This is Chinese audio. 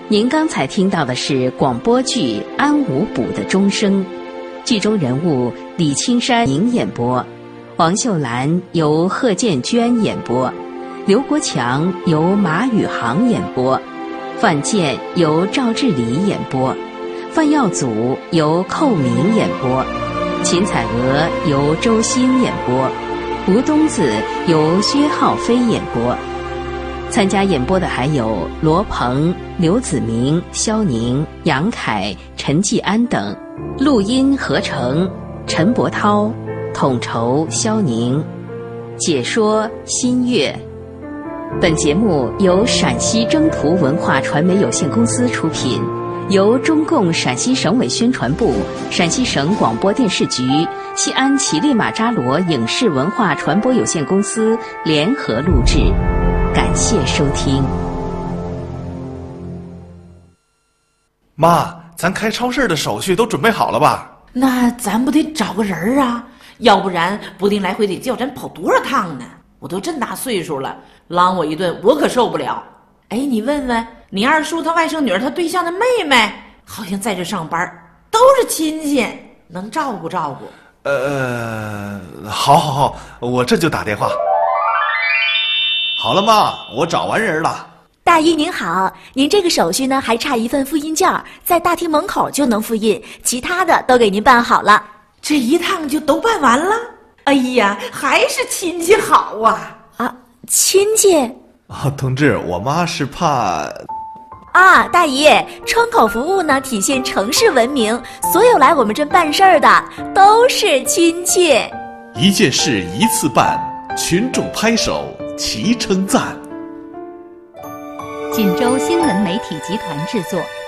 您刚才听到的是广播剧《安五补的钟声》，剧中人物李青山您演播，王秀兰由贺建娟演播，刘国强由马宇航演播，范建由赵志礼演播，范耀祖由寇明演播，秦彩娥由周欣演播，吴东子由薛浩飞演播。参加演播的还有罗鹏、刘子明、肖宁、杨凯、陈继安等，录音合成陈伯涛，统筹肖宁，解说新月。本节目由陕西征途文化传媒有限公司出品，由中共陕西省委宣传部、陕西省广播电视局、西安乞力马扎罗影视文化传播有限公司联合录制。感谢收听。 妈，咱开超市的手续都准备好了吧？ 那咱不得找个人啊，要不然不定来回得叫咱跑多少趟呢。我都这大岁数了，浪我一顿我可受不了。哎，你问问你二叔他外甥女儿他对象的妹妹，好像在这上班，都是亲戚，能照顾照顾。 好，我这就打电话。好了妈，我找完人了。 大姨您好，您这个手续呢还差一份复印件，在大厅门口就能复印，其他的都给您办好了。 这一趟就都办完了？哎呀，还是亲戚好啊！ 啊，亲戚？ 同志，我妈是怕…… 大姨，窗口服务呢体现城市文明，所有来我们这办事儿的都是亲戚。 一件事一次办，群众拍手齐称赞。 锦州新闻媒体集团制作。